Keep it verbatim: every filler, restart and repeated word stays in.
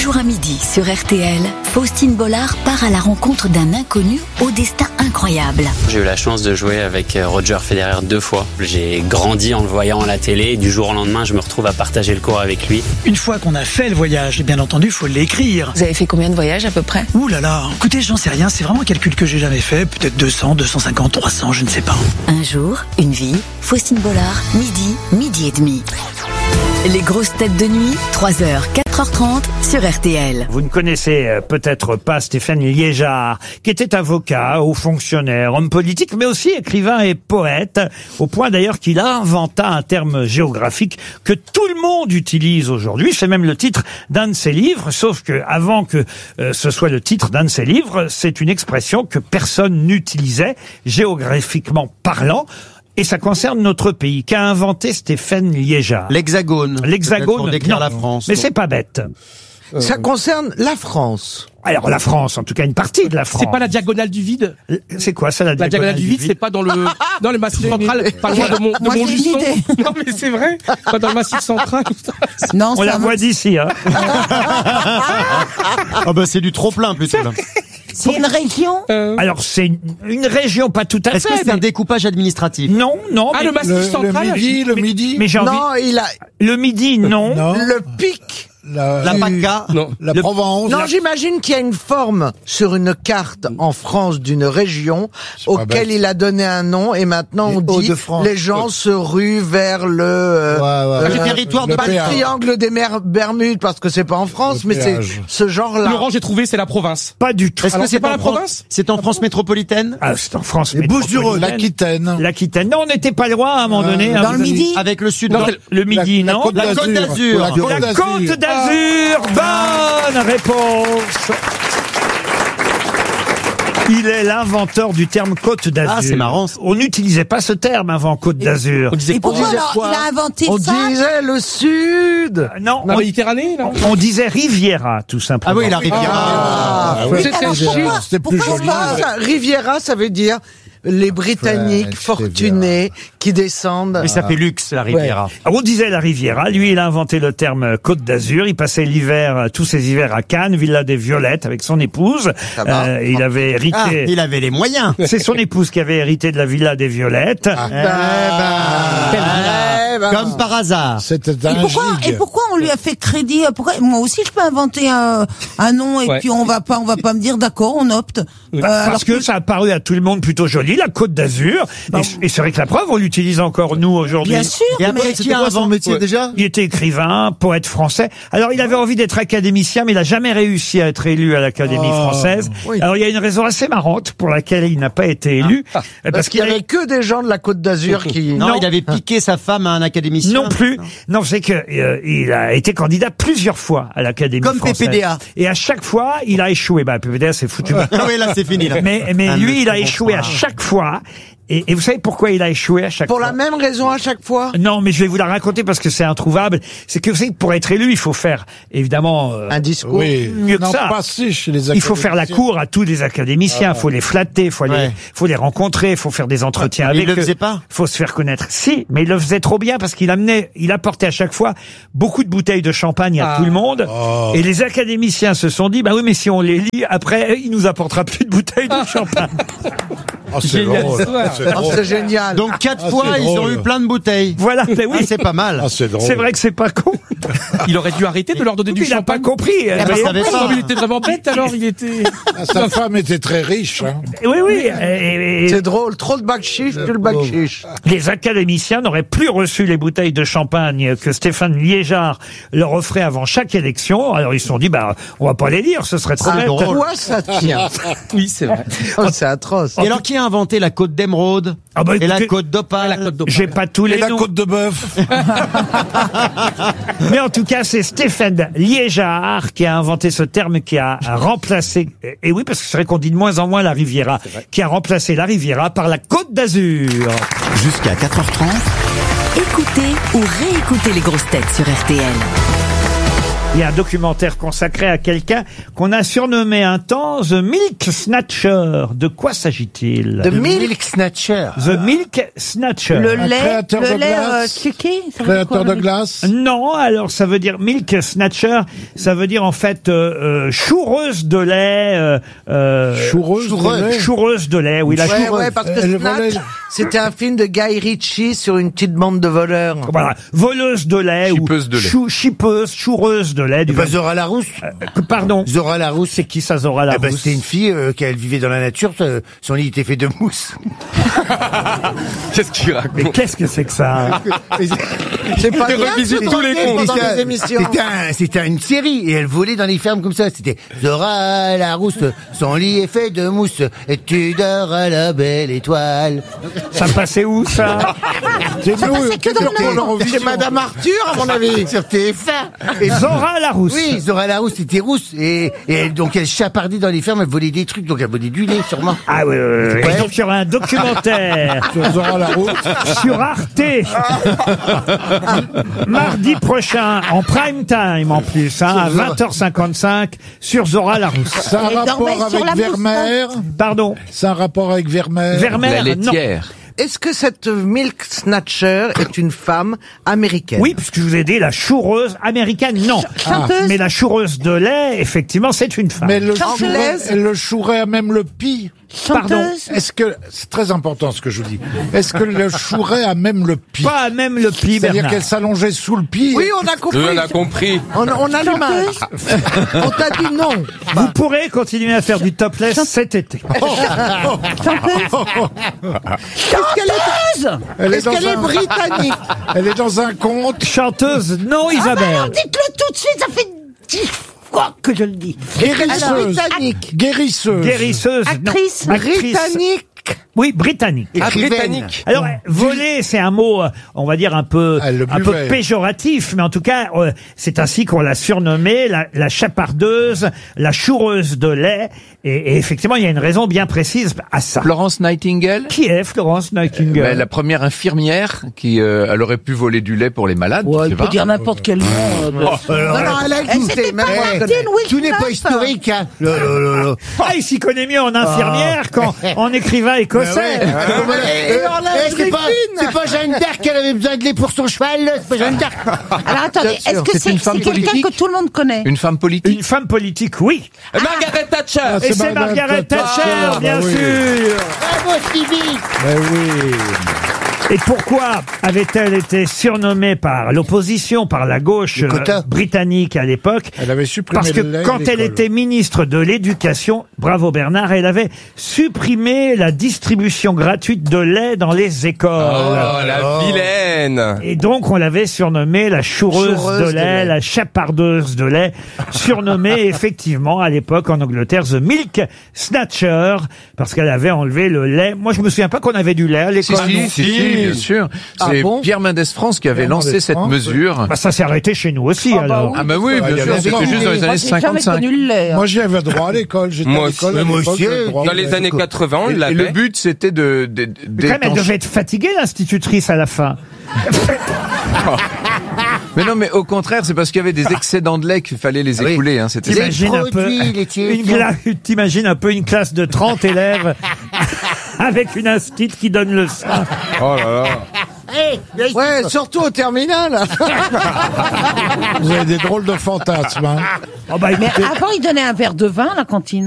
jour à midi sur R T L, Faustine Bollard part à la rencontre d'un inconnu au destin incroyable. J'ai eu la chance de jouer avec Roger Federer deux fois. J'ai grandi en le voyant à la télé et du jour au lendemain, je me retrouve à partager le court avec lui. Une fois qu'on a fait le voyage, bien entendu, il faut l'écrire. Vous avez fait combien de voyages à peu près ? Ouh là là, écoutez, j'en sais rien, c'est vraiment un calcul que j'ai jamais fait. Peut-être deux cents, deux cent cinquante, trois cents, je ne sais pas. Un jour, une vie, Faustine Bollard, midi, midi et demi. Les grosses têtes de nuit, trois heures, quatre heures trente sur R T L. Vous ne connaissez peut-être pas Stéphane Liégeard, qui était avocat, haut fonctionnaire, homme politique, mais aussi écrivain et poète, au point d'ailleurs qu'il a inventé un terme géographique que tout le monde utilise aujourd'hui. C'est même le titre d'un de ses livres, sauf que avant que euh, ce soit le titre d'un de ses livres, c'est une expression que personne n'utilisait, géographiquement parlant. Et ça concerne notre pays. Qu'a inventé Stéphane Liégeard? L'Hexagone. L'Hexagone, pour décrire non, la France. mais c'est pas bête. Euh, ça concerne la France. Alors la France, en tout cas une partie de la France. C'est pas la diagonale du vide? C'est quoi ça, la, la diagonale, diagonale du vide, vide c'est pas dans le dans le massif central, pas loin de mon de Montluçon. Non mais c'est vrai, pas dans le massif central. Non, on la voit d'ici, hein. Ah bah c'est du trop plein plutôt là. C'est une région euh... Alors c'est une, une région pas tout à fait. Est-ce que c'est mais... un découpage administratif? Non, non. Ah, mais le massif le, central. Le midi, le midi. Mais, mais j'ai non, envie... il a. Le midi, non. non. Le pic. La, la P A C A, non. La le, Provence. Non, la... j'imagine qu'il y a une forme sur une carte en France d'une région auquel il a donné un nom et maintenant on dit les gens se ruent vers le, euh, ouais, ouais, euh, le territoire le de pas le triangle des mers Bermudes parce que c'est pas en France, le mais c'est ce genre-là. Laurent, j'ai trouvé, c'est la province. Pas du tout. Est-ce que c'est pas la Fran... province? C'est en France métropolitaine? Ah, c'est en France les métropolitaine. Bouches-du-Rhône, l'Aquitaine. L'Aquitaine. Non, on n'était pas loin à un moment donné. Dans le midi? Avec le sud. Non, le midi, la, non. La Côte d'Azur. La Côte d'Azur. Bonne réponse. Il est l'inventeur du terme Côte d'Azur. Ah, c'est marrant. On n'utilisait pas ce terme avant Côte d'Azur. On disait, Et pourquoi alors, il a inventé on ça? On disait le sud. Euh, non. La on, Méditerranée, non? On disait Riviera, tout simplement. Ah oui, la Riviera. Ah, ah, oui. C'était plus joli. Ça, Riviera, ça veut dire les Britanniques ouais, fortunés qui descendent. Mais ça fait luxe, la Riviera. Ouais. On disait la Riviera. Lui, il a inventé le terme Côte d'Azur. Il passait l'hiver, tous ses hivers à Cannes, Villa des Violettes, avec son épouse. Euh, il avait hérité. Ah, il avait les moyens. C'est son épouse qui avait hérité de la Villa des Violettes. Ah. Eh ben, eh ben, comme par hasard. C'était un et pourquoi, et pourquoi on lui a fait crédit? Pourquoi, moi aussi, je peux inventer un, un nom et ouais. puis on va pas, on va pas me dire d'accord, on opte. Euh, Parce que, que ça a paru à tout le monde plutôt joli, la Côte d'Azur. Bah, et, et c'est vrai que la preuve, on l'utilise encore nous aujourd'hui. Bien sûr. Et après, c'était quoi son métier ouais. déjà? Il était écrivain, poète français. Alors, il avait envie d'être académicien, mais il n'a jamais réussi à être élu à l'Académie oh, française. Oui. Alors, il y a une raison assez marrante pour laquelle il n'a pas été élu. Ah, parce, parce qu'il n'y avait que des gens de la Côte d'Azur qui... Non, non, il avait piqué sa femme à un académicien. Non plus. Non, non c'est que euh, il a été candidat plusieurs fois à l'Académie Comme française. P P D A. Et à chaque fois, il a échoué. Bah, P P D A, c'est foutu. Ah oui, là, c'est fini. Là. Mais, mais ah, lui, il a échoué à chaque fois. Et, et vous savez pourquoi il a échoué à chaque pour fois? Pour la même raison à chaque fois? Non, mais je vais vous la raconter parce que c'est introuvable. C'est que vous savez que pour être élu, il faut faire, évidemment, euh, un discours. Oui. Mieux que non, ça. Pas si chez les il faut faire la cour à tous les académiciens. Il ah, faut les flatter, il faut, ouais. les, faut les rencontrer, il faut faire des entretiens mais avec eux. Il le eux. faisait pas? Faut se faire connaître. Si, mais il le faisait trop bien parce qu'il amenait, il apportait à chaque fois beaucoup de bouteilles de champagne à ah. tout le monde. Oh. Et les académiciens se sont dit, bah oui, mais si on les lit, après, il nous apportera plus de bouteilles de champagne. Oh, c'est drôle. C'est oh, génial. Donc quatre ah, fois, ils drôle. ont eu plein de bouteilles. Voilà, mais oui. Ah, c'est pas mal. Ah, c'est drôle. C'est vrai que c'est pas con. Il aurait dû arrêter de leur donner du il champagne. Il a pas compris. Il, a pas pas. il était vraiment bête alors, il était... Ah, sa femme était très riche. Hein. Oui, oui. Et, et... C'est drôle, trop de bakchiche, tout le bakchiche. Les académiciens n'auraient plus reçu les bouteilles de champagne que Stéphane Liégeard leur offrait avant chaque élection. Alors ils se sont dit, bah, on va pas les lire, ce serait trop ah, bête. Pourquoi ça tient? Oui, c'est vrai. Oh, c'est atroce. Et alors, qui a inventé la côte d'émeraude? Ah bah, et la côte d'opale? J'ai pas tous les et noms. la côte de bœuf. Mais en tout cas, c'est Stéphane Liégeard qui a inventé ce terme, qui a remplacé, et oui, parce que c'est vrai qu'on dit de moins en moins la Riviera, qui a remplacé la Riviera par la Côte d'Azur. Jusqu'à quatre heures trente, écoutez ou réécoutez les grosses têtes sur R T L. Il y a un documentaire consacré à quelqu'un qu'on a surnommé un temps The Milk Snatcher. De quoi s'agit-il? The Milk Snatcher. The Milk Snatcher. Le Un lait, créateur le de lait glace. euh, sucré, ça veut dire Créateur quoi, de le- glace. Non, alors ça veut dire Milk Snatcher, ça veut dire en fait euh, euh, choureuse de lait. Euh, euh, Choureuse de lait. choureuse de lait, oui, la Ouais, choureuse. ouais, parce que Elle Snatch, volait. c'était un film de Guy Ritchie sur une petite bande de voleurs. Voilà, voleuse de lait Chipeuse ou de lait. chou- chipeuse, choureuse de lait. Du Bah, vin- Zora Larousse. Euh, Pardon. Zora Larousse. C'est qui ça, Zora Eh Larousse? ben, c'était une fille euh, qui elle vivait dans la nature. euh, Son lit était fait de mousse. Qu'est-ce qu'il Mais raconte? qu'est-ce que c'est que ça? C'est pas Il bien revisite de tous les demander cons. pendant C'était les émissions. c'était un- c'était une série et elle volait dans les fermes comme ça. C'était Zora Larousse, son lit est fait de mousse et tu dors à la belle étoile. Ça passait où, ça? C'est nous, que dans le C'est Madame Arthur, à mon avis. sur T F un. Et Zora Larousse. oui, Zora Larousse était rousse et, et elle, donc elle chapardait dans les fermes, elle volait des trucs, donc elle volait du lait sûrement. Ah oui, oui, oui. Ouais. Et donc il y aura un documentaire Sur Zora Larousse. sur Arte mardi prochain en prime time en plus, hein, à vingt heures cinquante-cinq sur Zora Larousse. C'est un Et rapport dormait sur avec la mousse, Vermeer. Pardon, C'est un rapport avec Vermeer. Vermeer, La non. laitière. Est-ce que cette Milk Snatcher est une femme américaine? Oui, puisque je vous ai dit la choureuse américaine, non. chanteuse. Mais la choureuse de lait, effectivement, c'est une femme. Mais le Anglaise. chourait, elle le chourait à même le pis. Pardon. Chanteuse. Est-ce que, c'est très important ce que je vous dis. Est-ce que le chourait à même le pis? Pas à même le pli, C'est-à-dire Bernard. qu'elle s'allongeait sous le pis. Oui, on a compris. Eux, on a compris. On, on a l'image. On t'a dit non. Vous pourrez continuer à faire du topless cet été. Est-ce qu'elle est, Elle est est-ce dans qu'elle est un- britannique? Elle est dans un conte. Chanteuse, non, Ah bah Isabelle. alors dites-le tout de suite, ça fait dix fois que je le dis. Guérisseuse. Britannique. Guérisseuse. Guérisseuse, non. Actrice. Britannique. Oui, britannique. Ah, Écrivaine. britannique. Alors, euh, voler, c'est un mot, euh, on va dire un peu, Elle le un peu buvait. péjoratif, mais en tout cas, euh, c'est ainsi qu'on l'a surnommée, la, la chapardeuse, la choureuse de lait. Et, et effectivement, il y a une raison bien précise à ça. Florence Nightingale. Qui est Florence Nightingale? Ben, la première infirmière qui, euh, elle aurait pu voler du lait pour les malades. Ouais, tu il peut vois. dire n'importe quel nom. euh, de- Non, non, elle a Eh, écouté. c'était Même pas moi, je Martine connais. Wilson. Tout n'est pas historique, hein. Le- le- le- le- Ah, il s'y connaît mieux en infirmière qu'en en écrivain écossais. Ah, voilà. Et Euh, on l'a eh, c'est pas, Griffin. c'est pas Jeanne d'Arc qui avait besoin de lait pour son cheval, c'est pas Jeanne d'Arc. Alors attendez, Bien sûr. est-ce que C'est c'est une femme c'est quelqu'un politique que tout le monde connaît? Une femme politique. Une femme politique, oui. Margaret Thatcher. Ah, Et c'est Margaret Thatcher, bah bien oui. sûr. Bravo, Stevie. Ben oui. Et pourquoi avait-elle été surnommée par l'opposition, par la gauche Les quotas. euh, britannique à l'époque? Elle avait supprimé Parce que le lait à quand elle l'école. était ministre de l'Éducation, bravo Bernard, elle avait supprimé la distribution gratuite de lait dans les écoles. Oh, la vilaine. Et donc, on l'avait surnommée la choureuse, Choureuse de, de lait, lait. la chapardeuse de lait, surnommée effectivement à l'époque en Angleterre The Milk Snatcher, parce qu'elle avait enlevé le lait. Moi, je me souviens pas qu'on avait du lait à Si, l'école. si, non. si, si, bien sûr. Ah C'est bon Pierre Mendès France qui avait Pierre lancé Mendès cette France, mesure. Bah, ça s'est arrêté chez nous aussi, Ah bah alors. oui. Ah bah oui, Ah, il y bien a sûr, longtemps. c'était juste dans les Moi, années j'ai jamais cinquante-cinq. connu le lait. hein. Moi, j'y avais droit à l'école. J'étais Moi à l'école. aussi. à Moi l'époque, aussi. j'avais droit Dans au les lait. années quatre-vingts, on Et- et l'avait. le Et le but, but, c'était de, de, Mais quand même, elle devait être fatiguée, l'institutrice, à la fin. Mais non, mais au contraire, c'est parce qu'il y avait des excédents de lait qu'il fallait les oui. écouler. Hein, c'était ça. T'imagines un peu, produits laitiers une sont- gla- t'imagines un peu une classe de trente élèves avec une instite qui donne le sein. Oh là là. Ouais, surtout au terminal. Vous avez des drôles de fantasmes, hein. Oh bah, Mais écoutez, avant, il donnait un verre de vin à la cantine.